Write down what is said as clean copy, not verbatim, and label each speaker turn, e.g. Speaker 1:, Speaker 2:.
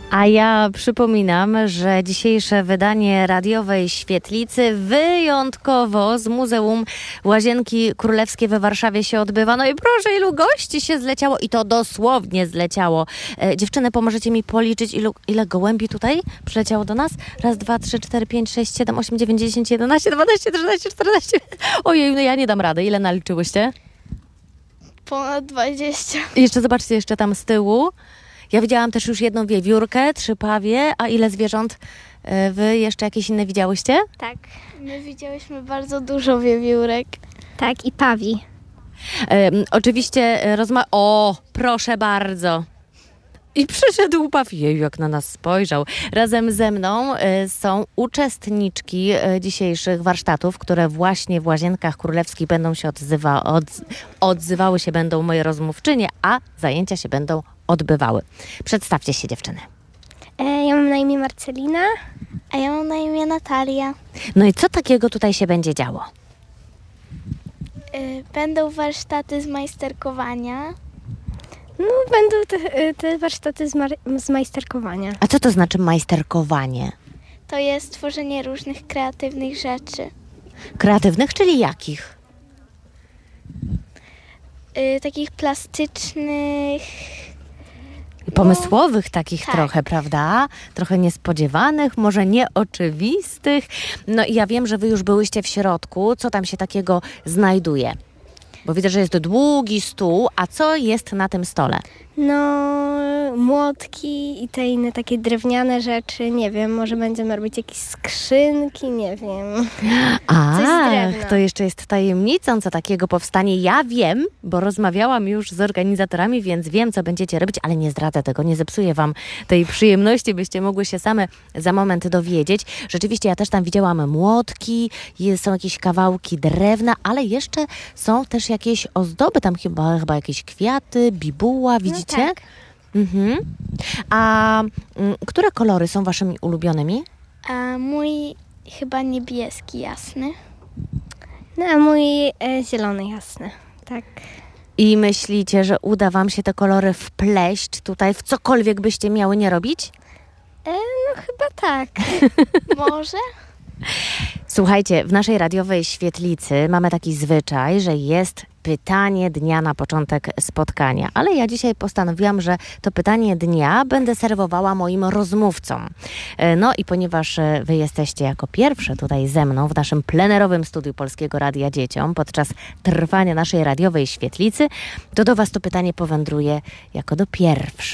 Speaker 1: A ja przypominam, że dzisiejsze wydanie radiowej Świetlicy wyjątkowo z Muzeum Łazienki Królewskie we Warszawie się odbywa. No i proszę, ilu gości się zleciało i to dosłownie zleciało. Dziewczyny, pomożecie mi policzyć, ile gołębi tutaj przyleciało do nas? Raz, dwa, trzy, cztery, pięć, sześć, siedem, 8, 9, 10, 11, 12, 13, 14. Ojej, no ja nie dam rady. Ile naliczyłyście?
Speaker 2: Ponad 20.
Speaker 1: I jeszcze zobaczcie, jeszcze tam z tyłu. Ja widziałam też już jedną wiewiórkę, 3 pawie, a ile zwierząt wy jeszcze jakieś inne widziałyście?
Speaker 2: Tak. My widziałyśmy bardzo dużo wiewiórek.
Speaker 3: Tak, i pawi.
Speaker 1: Oczywiście O, proszę bardzo. I przyszedł paw. Jeju, jak na nas spojrzał. Razem ze mną są uczestniczki dzisiejszych warsztatów, które właśnie w Łazienkach Królewskich będą się odzywały się będą moje rozmówczynie, a zajęcia się będą odbywały. Przedstawcie się, dziewczyny.
Speaker 3: Ja mam na imię Marcelina.
Speaker 2: A ja mam na imię Natalia.
Speaker 1: No i co takiego tutaj się będzie działo?
Speaker 2: Będą warsztaty z majsterkowania.
Speaker 3: No, będą te warsztaty z majsterkowania.
Speaker 1: A co to znaczy majsterkowanie?
Speaker 2: To jest tworzenie różnych kreatywnych rzeczy.
Speaker 1: Kreatywnych, czyli jakich?
Speaker 2: Takich plastycznych.
Speaker 1: Pomysłowych takich
Speaker 2: tak.
Speaker 1: trochę, prawda? Trochę niespodziewanych, może nieoczywistych. No i ja wiem, że wy już byłyście w środku. Co tam się takiego znajduje? Bo widzę, że jest długi stół, a co jest na tym stole?
Speaker 3: No, młotki i te inne takie drewniane rzeczy, nie wiem, może będziemy robić jakieś skrzynki, nie wiem. Coś z drewna.
Speaker 1: To jeszcze jest tajemnicą, co takiego powstanie. Ja wiem, bo rozmawiałam już z organizatorami, więc wiem, co będziecie robić, ale nie zdradzę tego, nie zepsuję wam tej przyjemności, byście mogły się same za moment dowiedzieć. Rzeczywiście ja też tam widziałam młotki, są jakieś kawałki drewna, ale jeszcze są też jakieś ozdoby, tam chyba jakieś kwiaty, bibuła, widzicie?
Speaker 3: No tak.
Speaker 1: Mhm. A które kolory są waszymi ulubionymi?
Speaker 2: A mój chyba niebieski, jasny.
Speaker 3: No, a mój zielony, jasny. Tak.
Speaker 1: I myślicie, że uda wam się te kolory wpleść tutaj w cokolwiek byście miały nie robić?
Speaker 3: No, chyba tak.
Speaker 2: Może?
Speaker 1: Słuchajcie, w naszej radiowej Świetlicy mamy taki zwyczaj, że jest pytanie dnia na początek spotkania. Ale ja dzisiaj postanowiłam, że to pytanie dnia będę serwowała moim rozmówcom. No i ponieważ wy jesteście jako pierwsze tutaj ze mną w naszym plenerowym studiu Polskiego Radia Dzieciom podczas trwania naszej radiowej Świetlicy, to do was to pytanie powędruje jako do pierwszych.